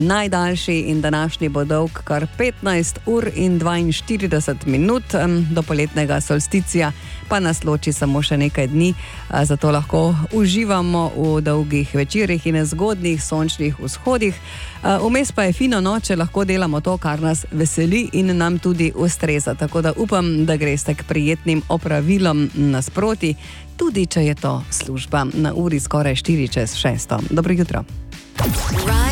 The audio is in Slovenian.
Najdaljši in današnji bo dolg kar 15 ur in 42 minut, do poletnega solsticija pa nas loči samo še nekaj dni, zato lahko uživamo v dolgih večerih in zgodnih sončnih vzhodih. Vmes pa je fino, če lahko delamo to, kar nas veseli in nam tudi ustreza. Tako da upam, da greste k prijetnim opravilom nasproti, tudi če je to služba. Na uri skoraj 4:06. Dobro jutro.